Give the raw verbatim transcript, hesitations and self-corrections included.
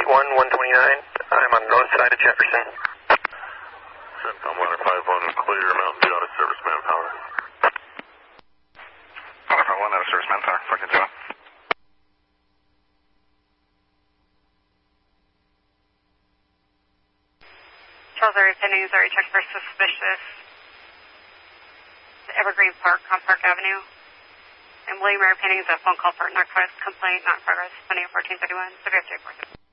one, one twenty-nine. I'm on the north side of Jefferson. CENTCOM Ladder five one, clear Mountain View out of service manpower. Ladder five one, out of service manpower, fucking zero. Charles area pendings are checked for suspicious. Evergreen Park, on Park Avenue. And William area pendings, a phone call for narcotics complaint, not in progress, pending fourteen thirty-one, W F J four.